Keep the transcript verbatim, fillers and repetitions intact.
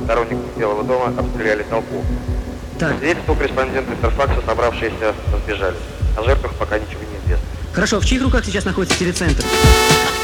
сторонников Белого дома обстреляли толпу. Так. По свидетельству корреспондента Интерфакса, собравшиеся разбежались. О жертвах пока ничего не известно. Хорошо, в чьих руках сейчас находится телецентр?